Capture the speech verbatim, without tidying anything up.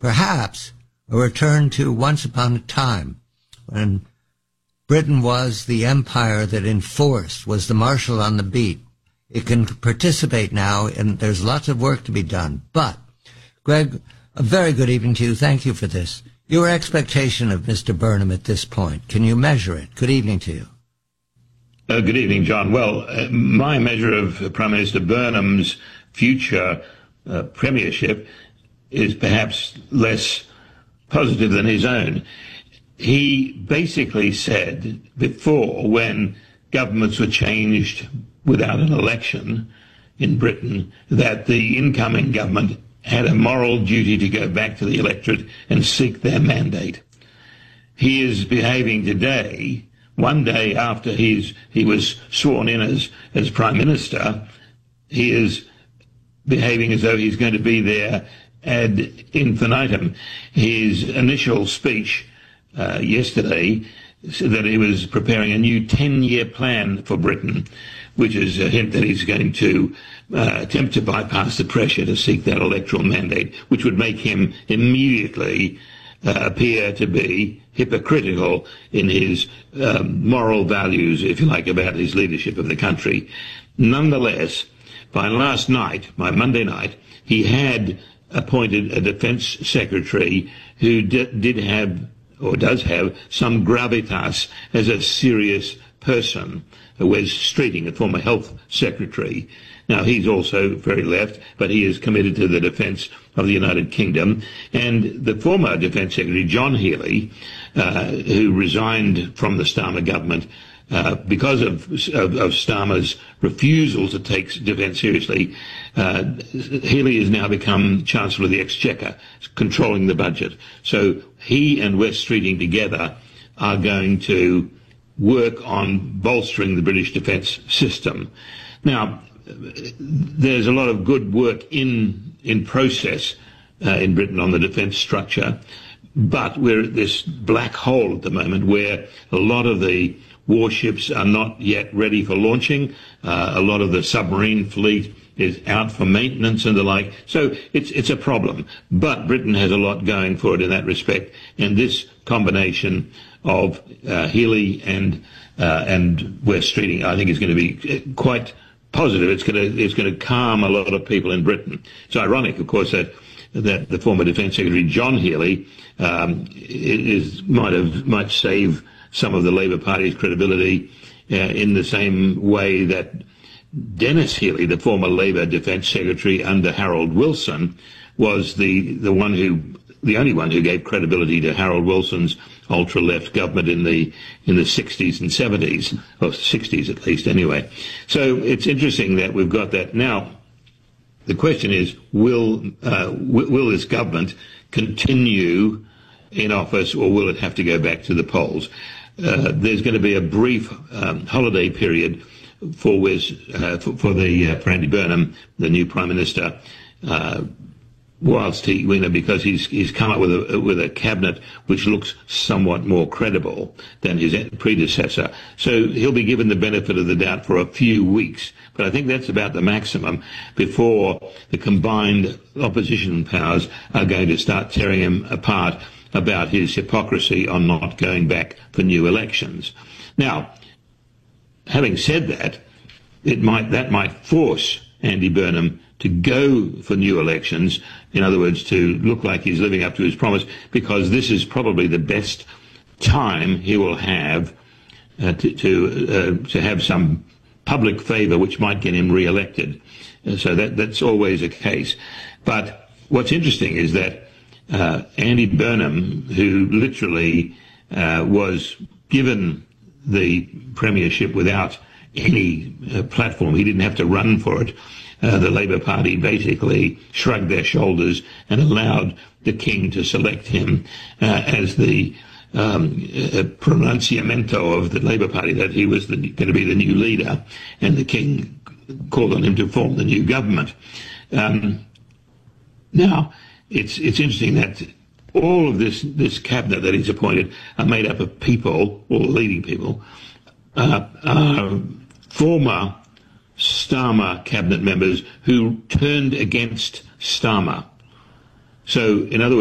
perhaps a return to once upon a time when Britain was the empire that enforced, was the marshal on the beat. It can participate now, and there's lots of work to be done. But, Greg, a very good evening to you. Thank you for this. Your expectation of Mister Burnham at this point, can you measure it? Good evening to you. Uh, good evening, John. Well, uh, my measure of uh, Prime Minister Burnham's future uh, premiership is perhaps less positive than his own. He basically said before, when governments were changed without an election in Britain, that the incoming government had a moral duty to go back to the electorate and seek their mandate. He is behaving today, one day after he's, he was sworn in as, as Prime Minister, he is behaving as though he's going to be there ad infinitum. His initial speech uh, yesterday said that he was preparing a new ten-year plan for Britain, which is a hint that he's going to uh, attempt to bypass the pressure to seek that electoral mandate, which would make him immediately uh, appear to be hypocritical in his um, moral values, if you like, about his leadership of the country. Nonetheless, by last night, by Monday night, he had appointed a defence secretary who d- did have, or does have, some gravitas as a serious person. Wes Streeting, a former health secretary. Now, he's also very left, but he is committed to the defence of the United Kingdom. And the former defence secretary, John Healey, uh, who resigned from the Starmer government uh, because of, of, of Starmer's refusal to take defence seriously, uh, Healey has now become Chancellor of the Exchequer, controlling the budget. So he and Wes Streeting together are going to work on bolstering the British defence system. Now, there's a lot of good work in in process uh, in Britain on the defence structure, but we're at this black hole at the moment where a lot of the warships are not yet ready for launching. Uh, a lot of the submarine fleet is out for maintenance and the like. So it's it's a problem. But Britain has a lot going for it in that respect, and this combination of uh, Healey and uh, and Wes Streeting, I think, is going to be quite positive. It's going to it's going to calm a lot of people in Britain. It's ironic, of course, that that the former Defence Secretary John Healey um, is might have might save some of the Labour Party's credibility uh, in the same way that Dennis Healey, the former Labour Defence Secretary under Harold Wilson, was the the one who the only one who gave credibility to Harold Wilson's ultra-left government in the in the sixties and seventies, or sixties at least anyway. So it's interesting that we've got that. Now, the question is, will uh, w- will this government continue in office, or will it have to go back to the polls? Uh, there's going to be a brief um, holiday period for Wes, uh, for, for the uh, for Andy Burnham, the new Prime Minister. Uh, Whilst he, you know, because he's he's come up with a with a cabinet which looks somewhat more credible than his predecessor, so he'll be given the benefit of the doubt for a few weeks. But I think that's about the maximum before the combined opposition powers are going to start tearing him apart about his hypocrisy on not going back for new elections. Now, having said that, it might that might force Andy Burnham to go for new elections, in other words, to look like he's living up to his promise, because this is probably the best time he will have uh, to to, uh, to have some public favour which might get him re-elected. Uh, so that that's always a case. But what's interesting is that uh, Andy Burnham, who literally uh, was given the premiership without any uh, platform, he didn't have to run for it. Uh, the Labour Party basically shrugged their shoulders and allowed the King to select him uh, as the um, uh, pronunciamento of the Labour Party, that he was the, going to be the new leader, and the King called on him to form the new government. Um, now, it's it's interesting that all of this, this cabinet that he's appointed are made up of people, all leading people, uh, are former Starmer cabinet members who turned against Starmer. So, in other words,